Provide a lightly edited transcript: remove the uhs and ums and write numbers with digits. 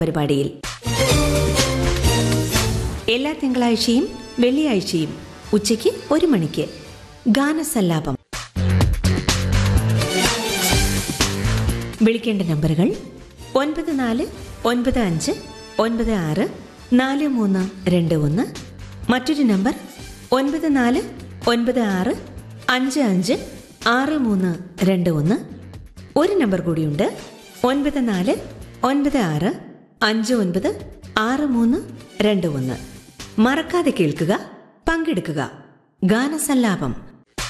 പരിപാടിയിൽ എല്ലാ തിങ്കളാഴ്ചയും വെള്ളിയാഴ്ചയും ഉച്ചയ്ക്ക് 1 മണിക്ക് ഗാനസല്ലാപം. വിളിക്കേണ്ട നമ്പറുകൾ 9495964321, മറ്റൊരു നമ്പർ 9496556321. ഒരു നമ്പർ കൂടിയുണ്ട്, 9496596321. മറക്കാതെ കേൾക്കുക, പങ്കെടുക്കുക. ഗാനസല്ലാപം